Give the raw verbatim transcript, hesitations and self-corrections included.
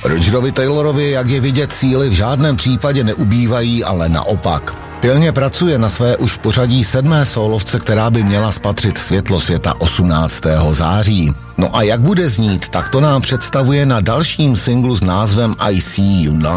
Rogerovi Taylorovi, jak je vidět, síly v žádném případě neubývají, ale naopak. Pilně pracuje na své už v pořadí sedmé sólovce, která by měla spatřit světlo světa osmnáctého září. No a jak bude znít, tak to nám představuje na dalším singlu s názvem I See You Now.